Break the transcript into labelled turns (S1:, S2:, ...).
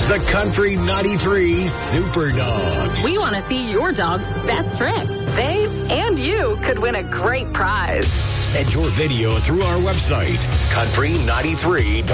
S1: The Country 93 Super Dog.
S2: We want to see your dog's best trick. They and you could win a great prize.
S1: Send your video through our website, country93.com.